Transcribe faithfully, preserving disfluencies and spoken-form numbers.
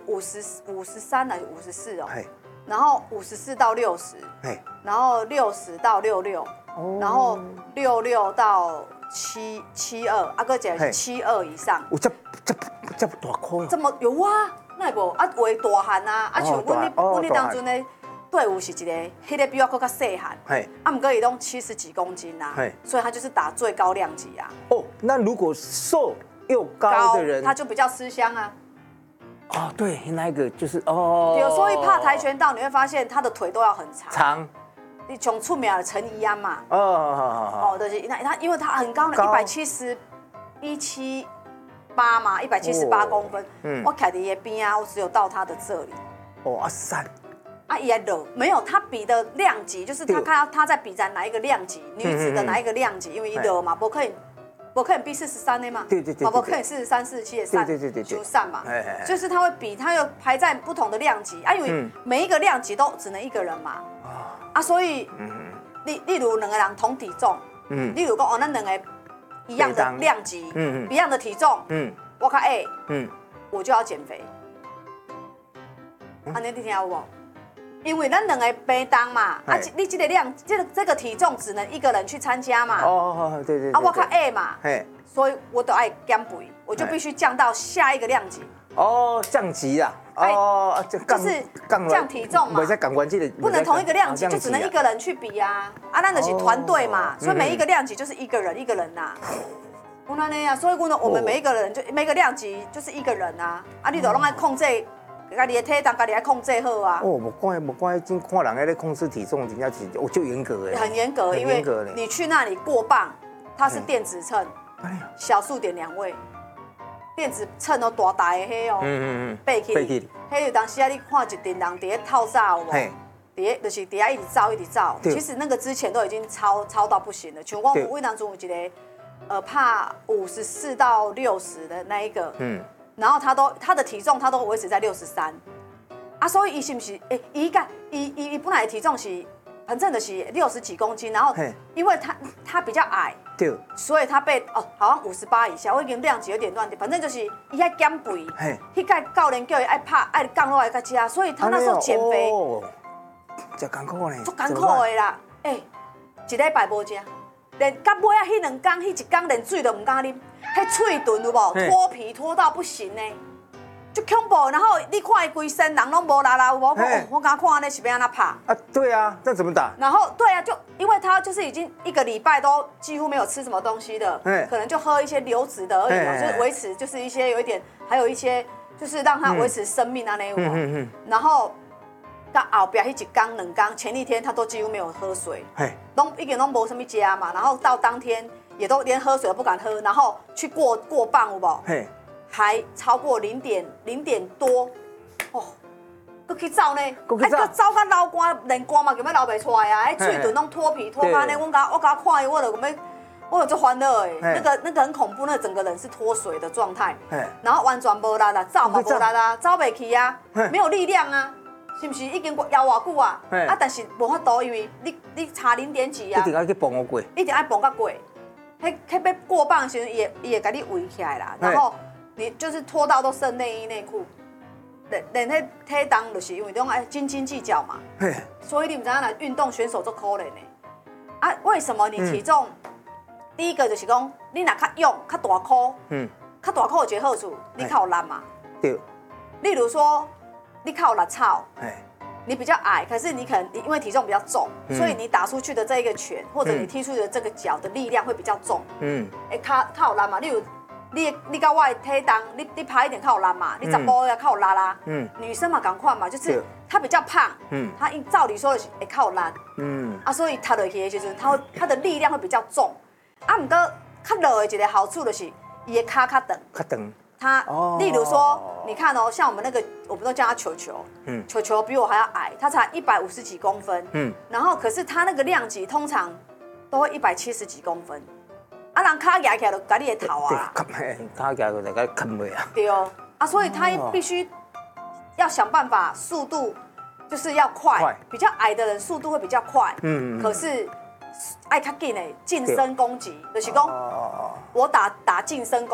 五十五十三还是五十四哦，然后五十四到六十，然后六十到六六，然后六六到七七二，啊个姐是七二以上。 有这这这大块哦？ 这么有啊？那无啊，为大汉啊，啊像阮咧阮咧当阵咧队伍是一个，迄个比我更较细汉，啊，不过伊拢七十几公斤啊，所以他就是打最高量级啊。 哦，那如果瘦又高的人， 他就比较吃香啊。 哦，对，那一个就是哦。 有时候一怕跆拳道，你会发现他的腿都要很长。 长。 你从出名的陈怡安嘛。 哦哦哦，就是那他，因为他很高呢，一百七十一七八嘛，一百七十八公分。嗯。我凯迪的边啊，我只有到他的这里。 哇塞！ 啊，也热没有，他比的量级就是他看到他在比在哪一个量级，女子的哪一个量级，因为一热嘛，不可以。我可以比四十三的嘛， 对对对， 我可以四十三、四十七的三， 对对对对， 就上嘛，就是他会比，他又排在不同的量级啊，因为每一个量级都只能一个人嘛，啊，所以，例例如两个人同体重，嗯，例如讲哦，那两个一样的量级，嗯，一样的体重，嗯，我看 A， 嗯，我就要减肥，啊，你听有无？因为咱两个平等嘛，啊，你这个量，这个这个体重只能一个人去参加嘛。哦哦对对。 啊，我靠 A 嘛，所以我都爱减肥，我就必须降到下一个量级。 哦，降级啊。哦， 就是降体重嘛。 不是降关节的。 不能同一个量级，就只能一个人去比啊。啊，咱就是团队嘛，所以每一个量级就是一个人一个人呐。我那样，所以我呢，我们每一个人就每个量级就是一个人啊。啊，你都拢爱控制。家己的体重，家己爱控制好啊。 哦，无怪无怪，真看人在控制体重，人家是我就严格哎。 很严格，因为你去那里过磅，它是电子秤，小数点两位，电子秤都大大的迄哦，嗯嗯嗯，背起，背起，迄有当时啊，你看一群人伫咧透早有无？伫咧就是伫遐一直走一直走，其实那个之前都已经超超到不行了。像我我当中有一个，呃，怕五十四到六十的那一个，嗯。然后他都他的体重他都维持在六十三，啊，所以伊是不是？哎，伊个伊伊伊本来的体重是，反正的是六十几公斤，然后因为他他比较矮，对，所以他被哦好像五十八以下，我已经量级有点乱点，反正就是伊爱减肥，迄个教练叫伊爱拍爱降落来个加，所以他那时候减肥， 真艰苦呢， 足艰苦的啦，哎，一礼拜无食，连到尾啊迄两天，迄一天连水都唔敢啉。迄喙唇有无脱皮脱到不行呢，就恐怖。然后你看伊规身人拢无拉拉有无？我刚看那是要安怎拍？ 啊，对啊，那怎么打？ 然后对啊，就因为他就是已经一个礼拜都几乎没有吃什么东西的，可能就喝一些流质的而已，就是维持就是一些有一点，还有一些就是让他维持生命啊那种。然后到后边迄一缸两缸，前一天他都几乎没有喝水，拢已经拢无什么加嘛。然后到当天。也都连喝水都不敢喝，然后去过过磅有无？还超过零点零点多，哦，搁去走呢，哎，搁走到流汗，连汗嘛根本流袂出来啊！哎，嘴唇拢脱皮脱干呢，我甲我甲看伊，我就咁要，我有做欢乐哎，那个那个很恐怖，那整个人是脱水的状态，然后完全无力啦，走嘛无力啦，走袂去啊，没有力量啊，是不是已经摇偌久啊？啊，但是无法度，因为你你差零点几啊， 一定要去蹦过， 一定要蹦到过。迄迄要过磅的时候，也也给你围起来啦，然后你就是脱到都剩内衣内裤，连连迄体重就是因为拢爱斤斤计较嘛，所以你唔知影啦，运动选手做可怜的啊？为什么你体重？嗯、第一个就是讲，你若较勇、较大颗，嗯，较大颗有一个好处，你较有力嘛，对。例如说，你较有力操，你比较矮，可是你可能因为体重比较重，嗯、所以你打出去的这一个拳，或者你踢出去的这个脚的力量会比较重。嗯，哎，较较有力嘛，例如你你跟我的体重，你你拍一点较有力嘛，你十步要较有力啦。嗯，女生嘛，赶快嘛，就是她比较胖，嗯，她照理说的是会较有力。嗯，啊，所以踏落去的时阵，她会她的力量会比较重。啊，不过较落的一个好处就是，伊的脚较长。较长。他，例如说，你看哦，像我们那个，我们都叫他球球，嗯，球球比我还要矮，他才一百五十几公分，嗯，然后可是他那个量级通常都会一百七十几公分，啊，人卡压起来就甲你的头啊， 卡压就来甲啃落啊， 对哦，啊，所以他必须要想办法，速度就是要快，比较矮的人速度会比较快，嗯，可是爱较紧的近身攻击，就是讲我打打近身攻。